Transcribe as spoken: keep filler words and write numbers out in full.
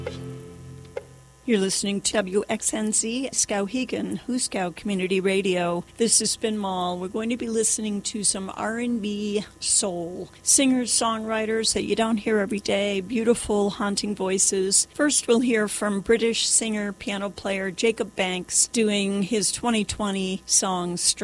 You're listening to W X N Z Skowhegan, Huskow Community Radio. This is Spin Mall. We're going to be listening to some R and B soul. Singers, songwriters that you don't hear every day, beautiful, haunting voices. First, we'll hear from British singer, piano player Jacob Banks doing his twenty twenty song, Straight.